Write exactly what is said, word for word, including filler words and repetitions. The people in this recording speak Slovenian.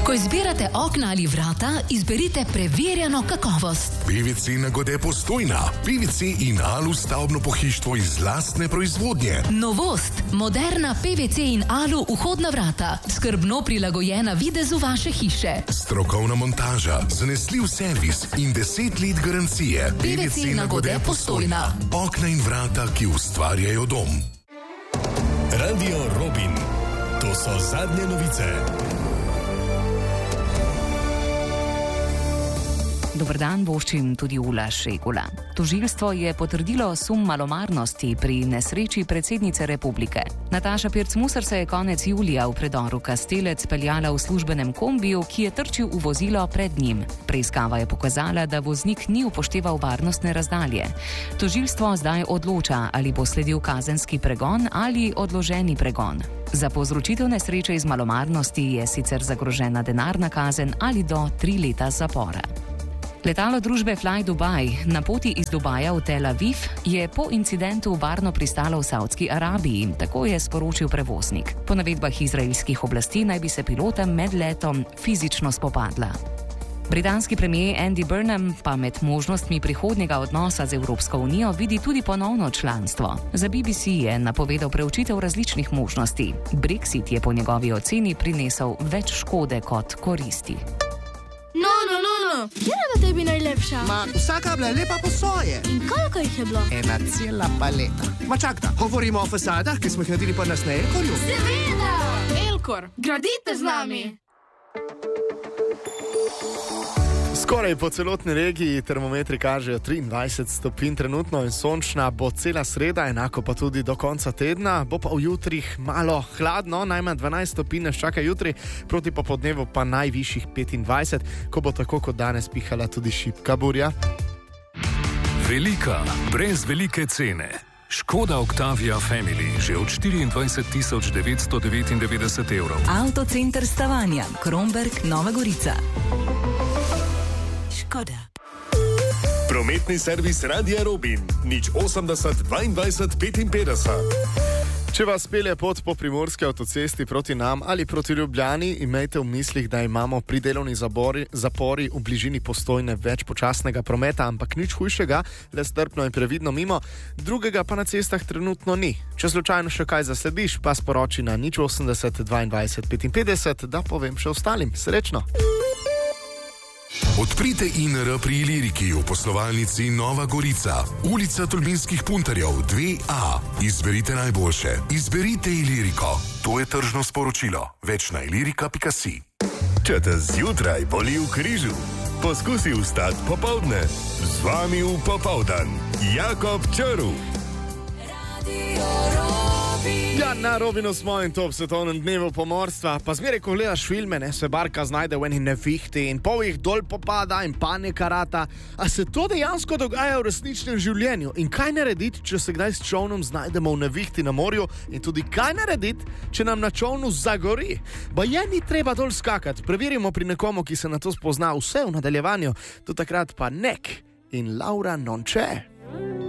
Ko izbirate okna ali vrata, izberite preverjeno kakovost. P V C Nagode Postojna. P V C in Alu stavbno pohištvo iz lastne proizvodnje. Novost. Moderna P V C in Alu vhodna vrata. Skrbno prilagojena videzu vaše hiše. Strokovna montaža, zanesljiv servis in deset let garancije. P V C Nagode Postojna. Okna in vrata, ki ustvarjajo dom. Radio Robin. To so zadnje novice. Dober dan, voščim tudi Ula Šegula. Tožilstvo je potrdilo sum malomarnosti pri nesreči predsednice republike. Nataša Pirc-Musar se je konec julija v predoru Kastelec peljala v službenem kombiju, ki je trčil v vozilo pred njim. Preiskava je pokazala, da voznik ni upošteval varnostne razdalje. Tožilstvo zdaj odloča, ali bo sledil kazenski pregon ali odloženi pregon. Za povzročitev nesreče iz malomarnosti je sicer zagrožena denarna kazen ali do tri leta zapora. Letalo družbe Fly Dubai na poti iz Dubaja v Tel Aviv je po incidentu varno pristalo v Saudski Arabiji, tako je sporočil prevoznik. Po navedbah izraelskih oblasti naj bi se pilota med letom fizično spopadla. Britanski premier Andy Burnham pa med možnostmi prihodnjega odnosa z Evropsko unijo vidi tudi ponovno članstvo. Za B B C je napovedal preučitev različnih možnosti. Brexit je po njegovi oceni prinesel več škode kot koristi. No, no, no, no. Kjera je tebi najlepša? Ma, vsaka je bila lepa po svoje. In koliko jih je bilo? Ena cela paleta. Ma čakta, govorimo o fasadah, ki smo jih naredili pa nas na Elkorju? Seveda! Elkor, gradite z nami! Skoraj po celotni regiji termometri kažejo triindvajset stopinj trenutno in sončna bo cela sreda, enako pa tudi do konca tedna. Bo pa v jutrih malo hladno, najmanj dvanajst stopinj nas čaka jutri, proti popoldnevu pa najvišjih petindvajset, ko bo tako kot danes pihala tudi šibka burja. Velika, brez velike cene. Škoda Octavia Family že od štiriindvajset tisoč devetsto devetindevetdeset evrov. Avtocenter Stavanja, Kromberk, Nova Gorica. Škoda. Prometni servis Radia Robin. nič osemdeset dvaindvajset petinpetdeset. Če vas pelje pot po primorski avtocesti proti nam ali proti Ljubljani, imejte v mislih, da imamo pri delovni zabori, zapori v bližini Postojne več počasnega prometa, ampak nič hujšega, le strpno in previdno mimo, drugega pa na cestah trenutno ni. Če slučajno še kaj zaslediš, pa sporoči na nič osemdeset dvaindvajset petinpetdeset, da povem še ostalim. Srečno! Odprite I N R pri Iliriki v poslovalnici Nova Gorica, ulica Tolminskih puntarjev dve A. Izberite najboljše. Izberite Iliriko. To je tržno sporočilo. Več na ilirika pika si. Če te zjutraj boli v križu, poskusi vstati popoldne. Z vami v popoldan Jakob Črv. Ja, na Robinu smo in to ob svetovnem dnevu pomorstva. Pa zmeraj, ko gledaš filme, ne, se barka znajde v eni nevihti in pol jih dol popada in panika rata. A se to dejansko dogaja v resničnem življenju? In kaj narediti, če se kdaj s čovnom znajdemo v nevihti na morju? In tudi kaj narediti, če nam na čovnu zagori? Ba je ni treba dol skakati. Preverimo pri nekomu, ki se na to spozna, vse v nadaljevanju. Do takrat pa Nek in Laura Nonče.